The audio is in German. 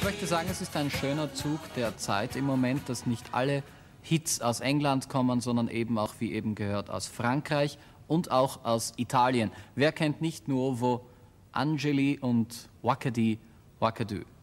möchte sagen, es ist ein schöner Zug der Zeit im Moment, dass nicht alle Hits aus England kommen, sondern eben auch, wie eben gehört, aus Frankreich und auch aus Italien. Wer kennt nicht Nuovo Angeli und Wakadi Wakadu?